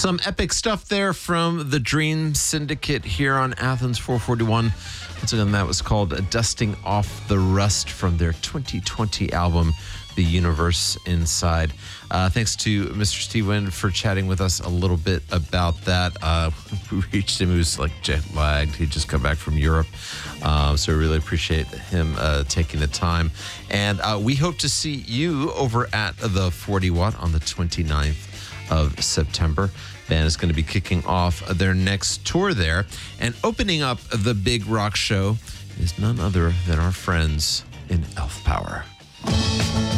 Some epic stuff there from the Dream Syndicate here on Athens 441. Once again, that was called Dusting Off the Rust from their 2020 album, The Universe Inside. Thanks to Mr. Steve Wynn for chatting with us a little bit about that. We reached him. He was like jet lagged. He'd just come back from Europe. So we really appreciate him taking the time. And we hope to see you over at the 40 Watt on the 29th of September. Band is going to be kicking off their next tour there. And opening up the big rock show is none other than our friends in Elf Power.